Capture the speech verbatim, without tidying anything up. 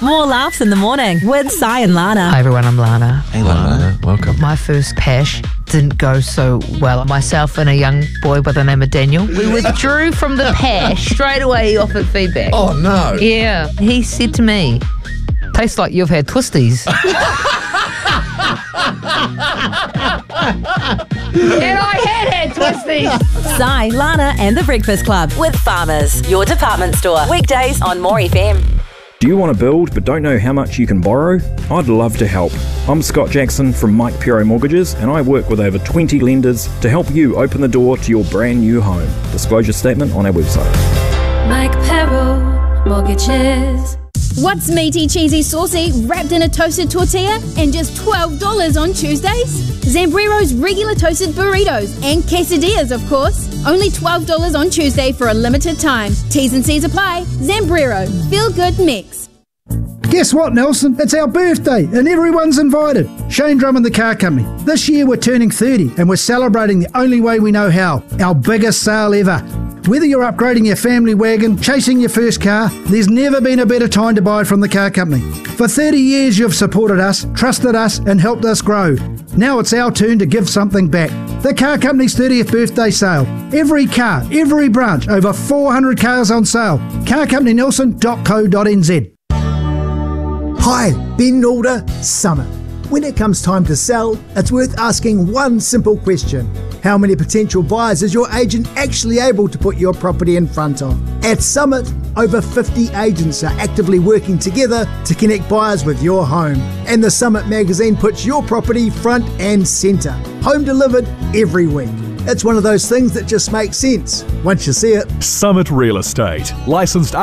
More laughs in the morning with Si and Lana. Hi everyone, I'm Lana. Hey Lana, welcome. My first Pash didn't go so well. Myself and a young boy by the name of Daniel, we withdrew from the Pash. Straight away he offered feedback. Oh no. Yeah, he said to me, tastes like you've had twisties. And I had had twisties. Si, Lana and the Breakfast Club with Farmers, your department store. Weekdays on More F M. Do you want to build but don't know how much you can borrow? I'd love to help. I'm Scott Jackson from Mike Pero Mortgages and I work with over twenty lenders to help you open the door to your brand new home. Disclosure statement on our website. Mike Pero Mortgages. What's meaty, cheesy, saucy, wrapped in a toasted tortilla and just twelve dollars on Tuesdays? Zambrero's regular toasted burritos and quesadillas, of course. Only twelve dollars on Tuesday for a limited time. T's and C's apply. Zambrero. Feel good mix. Guess what, Nelson? It's our birthday and everyone's invited. Shane Drummond, the car company. This year we're turning thirty and we're celebrating the only way we know how. Our biggest sale ever. Whether you're upgrading your family wagon, chasing your first car, there's never been a better time to buy from the car company. For thirty years you've supported us, trusted us and helped us grow. Now it's our turn to give something back. The car company's thirtieth birthday sale. Every car, every branch, over four hundred cars on sale. car company nelson dot co dot n z. Hi, Ben Nalder, Summit. When it comes time to sell, it's worth asking one simple question. How many potential buyers is your agent actually able to put your property in front of? At Summit, over fifty agents are actively working together to connect buyers with your home. And the Summit magazine puts your property front and centre. Home delivered every week. It's one of those things that just makes sense once you see it. Summit Real Estate. Licensed